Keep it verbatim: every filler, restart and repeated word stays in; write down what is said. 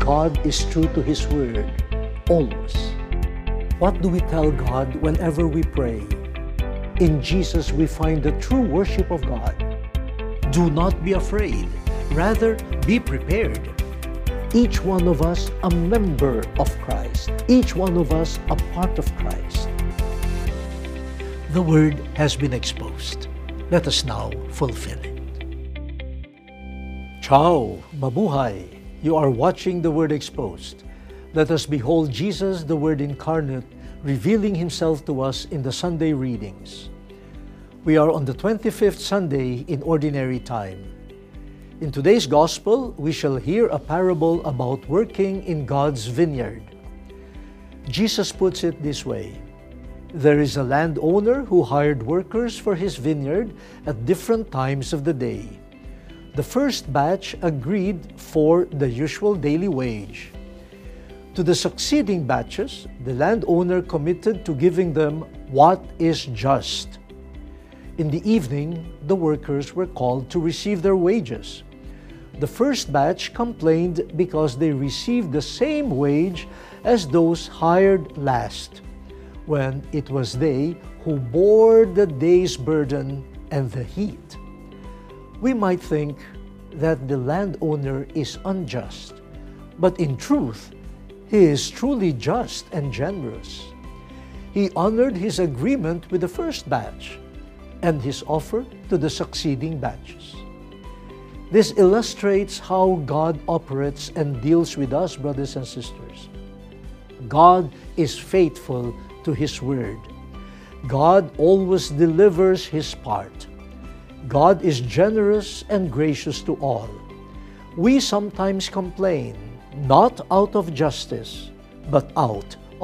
God is true to His Word, always. What do we tell God whenever we pray? In Jesus we find the true worship of God. Do not be afraid. Rather, be prepared. Each one of us a member of Christ. Each one of us a part of Christ. The Word has been exposed. Let us now fulfill it. Ciao! Mabuhay! You are watching The Word Exposed. Let us behold Jesus, the Word incarnate, revealing Himself to us in the Sunday readings. We are on the twenty-fifth Sunday in Ordinary Time. In today's Gospel, we shall hear a parable about working in God's vineyard. Jesus puts it this way: there is a landowner who hired workers for his vineyard at different times of the day. The first batch agreed for the usual daily wage. To the succeeding batches, the landowner committed to giving them what is just. In the evening, the workers were called to receive their wages. The first batch complained because they received the same wage as those hired last, when it was they who bore the day's burden and the heat. We might think that the landowner is unjust, but in truth, he is truly just and generous. He honored his agreement with the first batch and his offer to the succeeding batches. This illustrates how God operates and deals with us, brothers and sisters. God is faithful to His Word. God always delivers His part. God is generous and gracious to all. We sometimes complain, not out of justice, but out